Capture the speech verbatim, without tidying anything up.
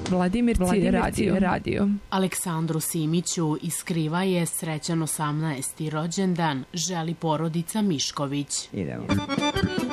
Vladimirci, Vladimirci radio. radio. Aleksandru Simiću iz Kriva je srećan osamnaesti rođendan, želi porodica Mišković. Idemo.